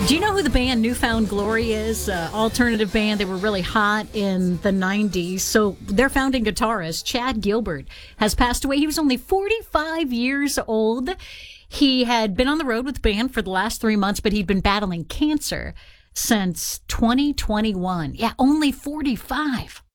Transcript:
Do you know who the band New Found Glory is? Alternative band. They were really hot in the 90s. So their founding guitarist, Chad Gilbert, has passed away. He was only 45 years old. He had been on the road with the band for the last 3 months, but he'd been battling cancer since 2021. Yeah, only 45.